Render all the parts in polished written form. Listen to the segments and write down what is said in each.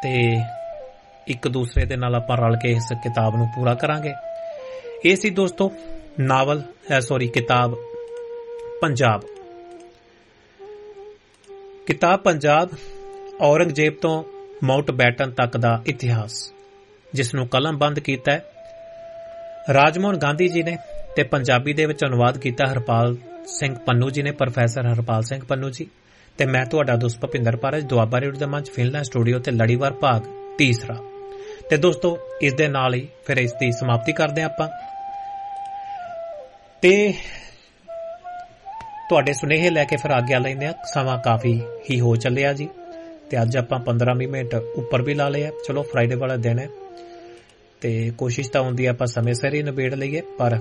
ਤੇ ਇੱਕ ਦੂਸਰੇ ਦੇ ਨਾਲ ਆਪਾਂ ਰਲ ਕੇ ਇਸ ਕਿਤਾਬ ਨੂੰ ਪੂਰਾ ਕਰਾਂਗੇ। ਇਹ ਸੀ ਦੋਸਤੋ ਕਿਤਾਬ ਪੰਜਾਬ। ਕਿਤਾਬ ਪੰਜਾਬ ਔਰੰਗਜ਼ੇਬ ਤੋਂ ਮਾਊਂਟ ਬੈਟਨ ਤੱਕ ਦਾ ਇਤਿਹਾਸ, ਜਿਸ ਨੂੰ ਕਲਮਬੰਦ ਕੀਤਾ ਹੈ ਰਾਜਮੋਹਨ ਗਾਂਧੀ ਜੀ ਨੇ ਤੇ ਪੰਜਾਬੀ ਦੇ ਵਿੱਚ ਅਨੁਵਾਦ ਕੀਤਾ ਹਰਪਾਲ ਸਿੰਘ ਪੰਨੂ ਜੀ ਨੇ, ਪ੍ਰੋਫੈਸਰ ਹਰਪਾਲ ਸਿੰਘ ਪੰਨੂ ਜੀ। ਤੇ ਮੈਂ ਤੁਹਾਡਾ ਦੋਸਤ ਭੁਪਿੰਦਰ ਪਾਰਜ, ਦੁਆਬਾ ਰੇਡੀਓ ਦੇ ਮੰਚ ਫਿਨਲੈਂਡ ਸਟੂਡੀਓ ਤੇ ਲੜੀਵਾਰ ਭਾਗ ਤੀਸਰਾ। ਤੇ ਦੋਸਤੋ ਇਸ ਦੇ ਨਾਲ ਹੀ ਫਿਰ ਇਸ ਦੀ ਸਮਾਪਤੀ ਕਰਦੇ ਹਾਂ ਆਪਾਂ। ਤੇ ਤੁਹਾਡੇ ਸੁਨੇਹੇ ਲੈ ਕੇ ਫਿਰ ਆਗਿਆ ਲੈਂਦੇ ਆ। ਸਮਾਂ ਕਾਫੀ ਹੀ ਹੋ ਚੱਲਿਆ ਜੀ, ਤੇ ਅੱਜ ਆਪਾਂ 15-20 ਮਿੰਟ ਉੱਪਰ ਵੀ ਲਾ ਲਏ ਆ। ਚਲੋ ਫਰਾਈਡੇ ਵਾਲਾ ਦਿਨ ਹੈ ਤੇ ਕੋਸ਼ਿਸ਼ ਤਾਂ ਹੁੰਦੀ ਆਪਾਂ ਸਮੇਂ ਸਿਰ ਹੀ ਨਿਬੇੜ ਲਈਏ, ਪਰ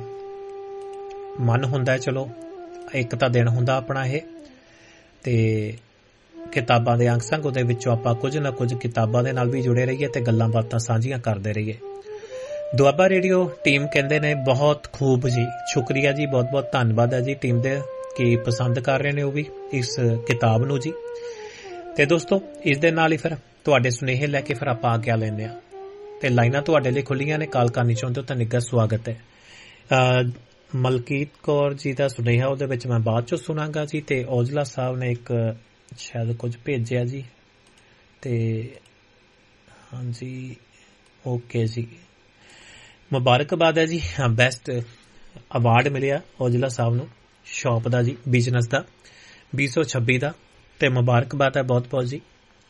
ਮਨ ਹੁੰਦਾ ਚਲੋ ਇੱਕ ਤਾਂ ਦਿਨ ਹੁੰਦਾ ਆਪਣਾ ਇਹ, ਤੇ ਕਿਤਾਬਾਂ ਦੇ ਅੰਗ ਸੰਗ ਉਹਦੇ ਵਿੱਚੋਂ ਆਪਾਂ ਕੁਝ ਨਾ ਕੁਝ ਕਿਤਾਬਾਂ ਦੇ ਨਾਲ ਵੀ ਜੁੜੇ ਰਹੀਏ ਤੇ ਗੱਲਾਂ ਬਾਤਾਂ ਸਾਂਝੀਆਂ ਕਰਦੇ ਰਹੀਏ। ਦੁਆਬਾ ਰੇਡੀਓ ਟੀਮ ਕਹਿੰਦੇ ਨੇ ਬਹੁਤ ਖੂਬ ਜੀ, ਸ਼ੁਕਰੀਆ ਜੀ, ਬਹੁਤ ਬਹੁਤ ਧੰਨਵਾਦ ਹੈ ਜੀ ਟੀਮ ਦੇ ਕਿ ਪਸੰਦ ਕਰ ਰਹੇ ਨੇ ਉਹ ਵੀ ਇਸ ਕਿਤਾਬ ਨੂੰ ਜੀ। ਤੇ ਦੋਸਤੋ ਇਸ ਦੇ ਨਾਲ ਹੀ ਫਿਰ ਤੁਹਾਡੇ ਸੁਨੇਹੇ ਲੈ ਕੇ ਫਿਰ ਆਪਾਂ ਆਗਿਆ ਲੈਂਦੇ ਹਾਂ ਤੇ ਲਾਈਨਾਂ ਤੁਹਾਡੇ ਲਈ ਖੁੱਲੀਆਂ ਨੇ। ਕਾਲ ਕਰਨੀ ਚਾਹੁੰਦੇ ਹੋ ਤਾਂ ਨਿੱਘਾ ਸਵਾਗਤ ਹੈ। ਮਲਕੀਤ ਕੌਰ ਜੀ ਦਾ ਸੁਨੇਹਾ ਉਹਦੇ ਵਿੱਚ ਮੈਂ ਬਾਅਦ ਚੋਂ ਸੁਣਾਂਗਾ ਜੀ। ਤੇ ਔਜਲਾ ਸਾਹਿਬ ਨੇ ਇੱਕ ਸ਼ਾਇਦ ਕੁਝ ਭੇਜਿਆ ਜੀ, ਤੇ ਹਾਂਜੀ ਓਕੇ ਜੀ, ਮੁਬਾਰਕਬਾਦ ਹੈ ਜੀ, ਬੈਸਟ ਅਵਾਰਡ ਮਿਲਿਆ ਔਜਲਾ ਸਾਹਿਬ ਨੂੰ ਸ਼ੌਪ ਦਾ ਜੀ, ਬਿਜ਼ਨਸ ਦਾ 2026 ਦਾ, ਤੇ ਮੁਬਾਰਕਬਾਦ ਹੈ ਬਹੁਤ ਬਹੁਤ ਜੀ।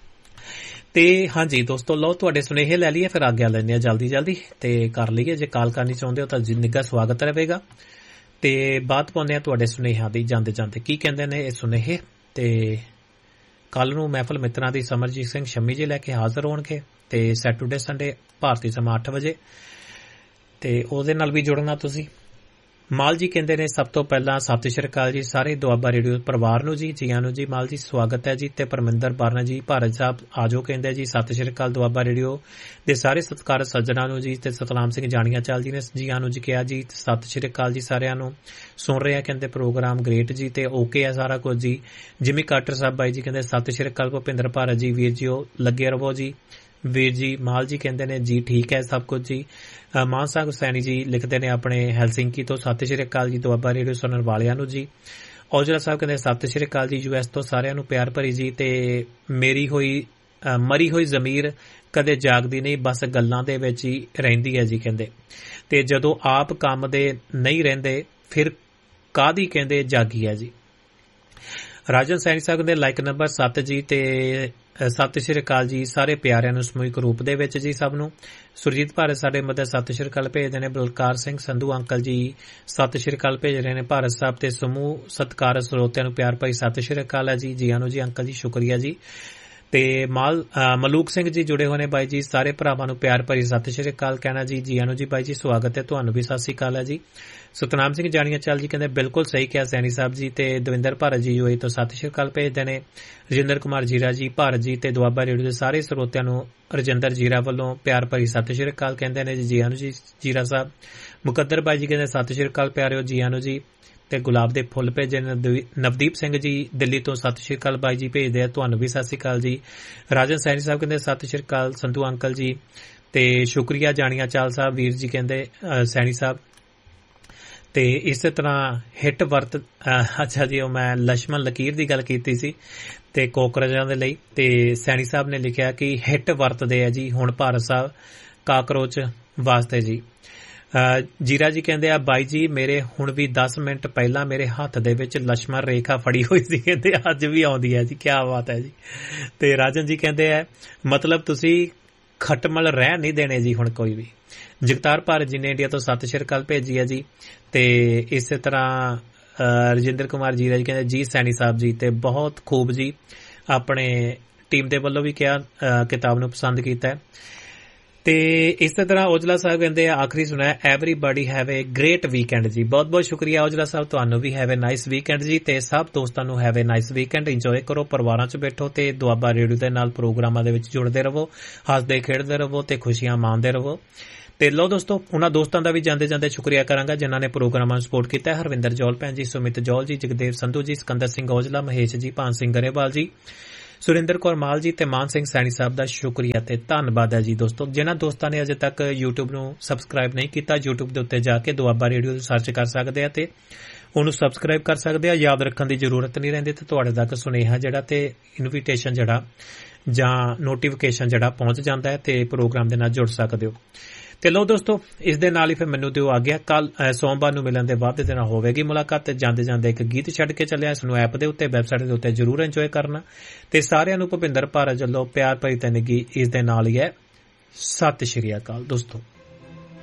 ਤੇ ਹਾਂਜੀ ਦੋਸਤੋ ਲਓ ਤੁਹਾਡੇ ਸੁਨੇਹੇ ਲੈ ਲਈਏ, ਫਿਰ ਆਗਿਆ ਲੈਂਦੇ ਆ ਜਲਦੀ ਤੇ ਕਰ ਲਈਏ। ਜੇ ਕਾਲ ਕਰਨੀ ਚਾਹੁੰਦੇ ਹੋ ਤਾਂ ਨਿੱਘਾ ਸਵਾਗਤ ਰਹੇਗਾ। ਤੇ ਬਾਤ ਪਾਉਂਦੇ ਆ ਤੁਹਾਡੇ ਸੁਨੇਹਿਆਂ ਦੀ ਜਾਂਦੇ ਜਾਂਦੇ ਕੀ ਕਹਿੰਦੇ ਨੇ ਇਹ ਸੁਨੇਹੇ। ਤੇ ਕੱਲ ਨੂੰ ਮਹਿਫਲ ਮਿੱਤਰਾਂ ਦੀ ਸਮਰਜੀਤ ਸਿੰਘ ਸ਼ੰਮੀ ਜੀ ਲੈ ਕੇ ਹਾਜ਼ਰ ਹੋਣਗੇ, ਤੇ ਸੈਟਰਡੇ ਸੰਡੇ ਭਾਰਤੀ ਸਮਾਂ 8 ਵਜੇ, ਤੇ ਉਹਦੇ ਨਾਲ ਵੀ ਜੁੜਨਾ ਤੁਸੀਂ। ਮਾਲ ਜੀ ਕਹਿੰਦੇ ਨੇ ਸਭ ਤੋਂ ਪਹਿਲਾਂ ਸਤਿ ਸ਼੍ਰੀ ਅਕਾਲ ਜੀ ਸਾਰੇ ਦੁਆਬਾ ਰੇਡੀਓ ਪਰਿਵਾਰ ਨੂੰ ਜੀ, ਜੀਆਂ ਨੂੰ ਜੀ। ਮਾਲ ਜੀ ਸਵਾਗਤ ਹੈ ਜੀ। ਤੇ ਪਰਮਿੰਦਰ ਬਾਰਨਾ ਜੀ ਭਾਰਤ ਸਾਹਿਬ ਆਜੋ ਕਹਿੰਦੇ ਜੀ ਸਤਿ ਸ਼੍ਰੀ ਅਕਾਲ ਦੁਆਬਾ ਰੇਡੀਓ ਦੇ ਸਾਰੇ ਸਤਿਕਾਰਤ ਸੱਜਣਾਂ ਨੂੰ ਜੀ। ਤੇ ਸਤਨਾਮ ਸਿੰਘ ਜਾਣੀਆਂ ਚਾਲ ਜੀ ਨੇ ਜੀਆਂ ਨੂੰ ਜੀ ਕਿਹਾ ਜੀ, ਸਤਿ ਸ਼੍ਰੀ ਅਕਾਲ ਜੀ ਸਾਰਿਆਂ ਨੂੰ। ਸੁਣ ਰਹੇ ਆ ਕਹਿੰਦੇ ਪ੍ਰੋਗਰਾਮ ਗ੍ਰੇਟ ਜੀ, ਤੇ ਓਕੇ ਆ ਸਾਰਾ ਕੁਝ ਜੀ। ਜਿਮੀ ਕਾਟਰ ਸਾਹਿਬ ਬਾਈ ਜੀ ਕਹਿੰਦੇ ਸਤਿ ਸ਼੍ਰੀ ਅਕਾਲ ਭੁਪਿੰਦਰ ਭਾਰਤ ਜੀ, ਵੀਰ ਜੀ ਉਹ ਲੱਗੇ ਰਹੋ ਜੀ ਵੀਰ ਜੀ। ਮਾਲ ਜੀ ਕਹਿੰਦੇ ਨੇ ਜੀ ਠੀਕ ਹੈ ਸਭ ਕੁਝ ਜੀ। ਮਾਨ ਸਾਹਿਬ ਹੁਸੈਨੀ ਜੀ ਲਿਖਦੇ ਨੇ ਆਪਣੇ ਹੈਲਸਿੰਕੀ ਤੋਂ ਸਤਿ ਸ਼੍ਰੀ ਅਕਾਲ ਜੀ ਦੁਆਬਾ ਰੇਡੀਓ ਸੁਣਨ ਵਾਲਿਆਂ ਨੂੰ ਜੀ। ਔਜਲਾ ਸਾਹਿਬ ਕਹਿੰਦੇ ਸਤਿ ਸ਼੍ਰੀ ਅਕਾਲ ਜੀ US ਤੋਂ ਸਾਰਿਆਂ ਨੂੰ ਪਿਆਰ ਭਰੀ ਜੀ। ਤੇ ਮਰੀ ਹੋਈ ਜ਼ਮੀਰ ਕਦੇ ਜਾਗਦੀ ਨਹੀਂ, ਬਸ ਗੱਲਾਂ ਦੇ ਵਿੱਚ ਹੀ ਰਹਿੰਦੀ ਹੈ ਜੀ ਕਹਿੰਦੇ। ਤੇ ਜਦੋਂ ਆਪ ਕੰਮ ਦੇ ਨਹੀਂ ਰਹਿੰਦੇ ਫਿਰ ਕਾਹਦੀ ਕਹਿੰਦੇ ਜਾਗੀ ਹੈ ਜੀ। ਰਾਜਨ ਸੈਣੀ ਸਾਹਿਬ ਕਹਿੰਦੇ ਲਾਈਕ ਨੰਬਰ 7 ਜੀ। ਤੇ ਸਤਿ ਸ਼੍ਰੀ ਅਕਾਲ ਜੀ ਸਾਰੇ ਪਿਆਰਿਆਂ ਨੂੰ ਸਮੂਹਿਕ ਰੂਪ ਦੇ ਵਿੱਚ ਜੀ ਸਭ ਨੂੰ। ਸੁਰਜੀਤ ਭਾਰਤ ਸਾਡੇ ਮਦਦ ਸਤਿ ਸ਼੍ਰੀ ਅਕਾਲ ਭੇਜਦੇ ਨੇ। ਬਲਕਾਰ ਸਿੰਘ ਸੰਧੂ ਅੰਕਲ ਜੀ ਸਤਿ ਸ਼੍ਰੀ ਅਕਾਲ ਭੇਜ ਰਹੇ ਨੇ ਭਾਰਤ ਸਾਹਿਬ। ਤੇ ਸਮੂਹ ਸਤਿਕਾਰਤ ਸਰੋਤਿਆਂ ਨੂੰ ਪਿਆਰ ਭਰੀ ਸਤਿ ਸ਼੍ਰੀ ਅਕਾਲ ਹੈ ਜੀ, ਜੀਆਂ ਨੂੰ ਜੀ ਅੰਕਲ ਜੀ, ਸ਼ੁਕਰੀਆ ਜੀ। ਤੇ ਮਲੂਕ ਸਿੰਘ ਜੀ ਜੁੜੇ ਹੋਏ ਨੇ ਬਾਈ ਜੀ, ਸਾਰੇ ਭਰਾਵਾਂ ਨੂੰ ਪਿਆਰ ਭਰੀ ਸਤਿ ਸ਼੍ਰੀ ਅਕਾਲ ਕਹਿਣਾ ਜੀ, ਜੀਆਂ ਨੂੰ ਜੀ ਬਾਈ ਜੀ, ਸਵਾਗਤ ਹੈ ਤੁਹਾਨੂੰ ਵੀ, ਸਤਿ ਸ਼੍ਰੀ ਅਕਾਲ ਹੈ ਜੀ। ਸਤਨਾਮ ਸਿੰਘ ਜਾਣੀਆਂ ਚਾਲ ਜੀ ਕਹਿੰਦੇ ਬਿਲਕੁਲ ਸਹੀ ਕਿਹਾ ਸੈਣੀ ਸਾਹਿਬ ਜੀ। ਤੇ ਦਵਿੰਦਰ ਭਾਰਤ ਜੀ UAE ਤੋਂ ਸਤਿ ਸ਼੍ਰੀ ਅਕਾਲ ਭੇਜਦੇ ਨੇ। ਰਜਿੰਦਰ ਕੁਮਾਰ ਜੀਰਾ ਜੀ ਭਾਰਤ ਜੀ ਤੇ ਦੁਆਬਾ ਰੇਡੀਓ ਦੇ ਸਾਰੇ ਸਰੋਤਿਆਂ ਨੂੰ ਰਜਿੰਦਰ ਜੀਰਾ ਵੱਲੋਂ ਪਿਆਰ ਭਰੀ ਸਤਿ ਸ਼੍ਰੀ ਅਕਾਲ ਕਹਿੰਦੇ ਨੇ ਜੀ, ਜੀਆਂ ਨੂੰ ਜੀ ਜੀਰਾ ਸਾਹਿਬ। ਮੁਕੱਦਰ ਬਾਈ ਜੀ ਕਹਿੰਦੇ ਸਤਿ ਸ਼੍ਰੀ ਅਕਾਲ ਪਿਆਰਿਓ, ਜੀਆਂ ਨੂੰ ਜੀ। ਤੇ ਗੁਲਾਬ ਦੇ ਫੁੱਲ ਭੇਜੇ ਨਵਦੀਪ ਸਿੰਘ ਜੀ ਦਿੱਲੀ ਤੋਂ ਸਤਿ ਸ਼੍ਰੀ ਅਕਾਲ ਬਾਈ ਜੀ ਭੇਜਦੇ ਆ, ਤੁਹਾਨੂੰ ਵੀ ਸਤਿ ਸ਼੍ਰੀ ਅਕਾਲ ਜੀ। ਰਾਜਨ ਸੈਣੀ ਸਾਹਿਬ ਕਹਿੰਦੇ ਸਤਿ ਸ਼੍ਰੀ ਅਕਾਲ ਸੰਧੂ ਅੰਕਲ ਜੀ, ਤੇ ਸ਼ੁਕਰੀਆ ਜਾਣੀਆਂ ਚਾਲ ਸਾਹਿਬ ਵੀਰ ਜੀ ਕਹਿੰਦੇ ਸੈਣੀ ਸਾਹਿਬ। ਤੇ ਇਸੇ ਤਰ੍ਹਾਂ ਹਿੱਟ ਵਰਤ ਅੱਛਾ ਜੀ, ਉਹ ਮੈਂ ਲక్ష్మణ ਲਕੀਰ ਦੀ ਗੱਲ ਕੀਤੀ ਸੀ ਤੇ ਕੋਕਰੋਚਾਂ ਦੇ ਲਈ, ਤੇ ਸੈਣੀ ਸਾਹਿਬ ਨੇ ਲਿਖਿਆ ਕਿ ਹਿੱਟ ਵਰਤਦੇ ਆ ਜੀ ਹੁਣ ਭਾਰਤ ਸਾਹਿਬ ਕਾਕਰੋਚ ਵਾਸਤੇ ਜੀ। ਜੀਰਾ ਜੀ ਕਹਿੰਦੇ ਆ ਬਾਈ ਜੀ ਮੇਰੇ ਹੁਣ ਵੀ 10 ਮਿੰਟ ਪਹਿਲਾਂ ਮੇਰੇ ਹੱਥ ਦੇ ਵਿੱਚ ਲక్ష్మణ ਰੇਖਾ ਫੜੀ ਹੋਈ ਸੀ, ਕਹਿੰਦੇ ਅੱਜ ਵੀ ਆਉਂਦੀ ਹੈ ਜੀ, ਕੀ ਬਾਤ ਹੈ ਜੀ। ਤੇ ਰਾਜਨ ਜੀ ਕਹਿੰਦੇ ਆ ਮਤਲਬ ਤੁਸੀਂ ਖਟਮਲ ਰਹਿ ਨਹੀਂ ਦੇਣੇ ਜੀ ਹੁਣ ਕੋਈ ਵੀ। ਜਗਤਾਰ ਭਾਰਤ ਜੀ ਨੇ ਇੰਡੀਆ ਤੋਂ ਸਤਿ ਸ਼੍ਰੀ ਅਕਾਲ ਭੇਜੀ ਹੈ ਜੀ। ਤੇ ਇਸੇ ਤਰ੍ਹਾਂ ਰਜਿੰਦਰ ਕੁਮਾਰ ਜੀਰਾ ਜੀ ਕਹਿੰਦੇ ਜੀ ਸੈਣੀ ਸਾਹਿਬ ਜੀ, ਤੇ ਬਹੁਤ ਖੂਬ ਜੀ, ਆਪਣੇ ਟੀਮ ਦੇ ਵੱਲੋਂ ਵੀ ਕਿਹਾ ਕਿਤਾਬ ਨੂੰ ਪਸੰਦ ਕੀਤਾ ਹੈ। ਤੇ ਇਸੇ ਤਰ੍ਹਾਂ ਔਜਲਾ ਸਾਹਿਬ ਕਹਿੰਦੇ ਆ ਆਖਰੀ ਸੁਣਿਆ everybody have A grade weekend ਜੀ। ਬਹੁਤ ਬਹੁਤ ਸ਼ੁਕਰੀਆ ਔਜਲਾ ਸਾਹਿਬ, ਤੁਹਾਨੂੰ we have A nice weekend ਜੀ। ਤੇ ਸਭ ਦੋਸਤਾਂ ਨੂੰ have A nice weekend, enjoy ਕਰੋ, ਪਰਿਵਾਰਾਂ 'ਚ ਬੈਠੋ ਤੇ ਦੁਆਬਾ ਰੇਡੀਓ ਦੇ ਨਾਲ ਪ੍ਰੋਗਰਾਮਾਂ ਦੇ ਵਿੱਚ ਜੁੜਦੇ ਰਹੋ, ਹੱਸਦੇ ਖੇਡਦੇ ਰਹੋ ਤੇ ਖੁਸ਼ੀਆਂ ਮਾਣਦੇ ਰਹੋ। ਤੇ ਲੋ ਦੋਸਤੋ ਉਹਨਾਂ ਦੋਸਤਾਂ ਦਾ ਵੀ ਜਾਂਦੇ ਜਾਂਦੇ ਸ਼ੁਕਰੀਆ ਕਰਾਂਗਾ ਜਿਨ੍ਹਾਂ ਨੇ ਪ੍ਰੋਗਰਾਮਾਂ ਨੂੰ ਸਪੋਰਟ ਕੀਤਾ। ਹਰਵਿੰਦਰ ਜੌਲ ਭੈਣ ਜੀ, ਸੁਮਿਤ ਜੌਲ ਜੀ, ਜਗਦੇਵ ਸੰਧੂ ਜੀ, ਸਿਕੰਦਰ ਸਿੰਘ ਔਜਲਾ, ਮਹੇਸ਼ ਜੀ, ਭਾਨ ਸਿੰਘ ਗਰੇਵਾਲ ਜੀ, ਸੁਰਿੰਦਰ ਕੌਰ ਮਾਲ ਜੀ ਤੇ ਮਾਨ ਸਿੰਘ ਸੈਣੀ ਸਾਹਿਬ ਦਾ ਸ਼ੁਕਰੀਆ ਤੇ ਧੰਨਵਾਦ ਹੈ ਜੀ ਦੋਸਤੋ। ਜਿਨ੍ਹਾਂ ਦੋਸਤਾਂ ਨੇ ਅਜੇ ਤੱਕ YouTube ਨੂੰ ਸਬਸਕ੍ਰਾਈਬ ਨਹੀਂ ਕੀਤਾ, YouTube ਦੇ ਉੱਤੇ ਜਾ ਕੇ ਦੁਆਬਾ ਰੇਡੀਓ ਸਰਚ ਕਰ ਸਕਦੇ ਆ ਤੇ ਉਹਨੂੰ ਸਬਸਕ੍ਰਾਈਬ ਕਰ ਸਕਦੇ ਆ। ਯਾਦ ਰੱਖਣ ਦੀ ਜ਼ਰੂਰਤ ਨਹੀਂ ਰਹਿੰਦੀ ਤੇ ਤੁਹਾਡੇ ਤੱਕ ਸੁਨੇਹਾ ਜਿਹੜਾ ਤੇ ਇਨਵੀਟੇਸ਼ਨ ਜਿਹੜਾ ਜਾਂ ਨੋਟੀਫਿਕੇਸ਼ਨ ਜਿਹੜਾ ਪਹੁੰਚ ਜਾਂਦਾ ਹੈ ਤੇ ਪ੍ਰੋਗਰਾਮ ਦੇ ਨਾਲ ਜੁੜ ਸਕਦੇ ਹੋ। ਤੇ ਲਓ ਦੋਸਤੋ, ਇਸ ਦੇ ਨਾਲ ਹੀ ਫਿਰ ਮੈਨੂੰ ਦਿਓ ਆ ਗਿਆ। ਕੱਲ ਸੋਮਵਾਰ ਨੂੰ ਮਿਲਣ ਦੇ ਬਾਅਦ ਦੇ ਨਾਲ ਹੋਵੇਗੀ ਮੁਲਾਕਾਤ। ਤੇ ਜਾਂਦੇ ਜਾਂਦੇ ਇੱਕ ਗੀਤ ਛੱਡ ਕੇ ਚੱਲਿਆ। ਇਸ ਨੂੰ ਐਪ ਦੇ ਉੱਤੇ, ਵੈਬਸਾਈਟ ਦੇ ਉੱਤੇ ਜ਼ਰੂਰ ਇੰਜੋਏ ਕਰਨਾ। ਤੇ ਸਾਰਿਆਂ ਨੂੰ ਭੁਪਿੰਦਰ ਭਾਰਤ ਵੱਲੋਂ ਪਿਆਰ ਭਰੀ ਤਨਗੀ ਇਸ ਦੇ ਨਾਲ ਹੀ ਹੈ। ਸਤਿ ਸ਼੍ਰੀ ਅਕਾਲ ਦੋਸਤੋ।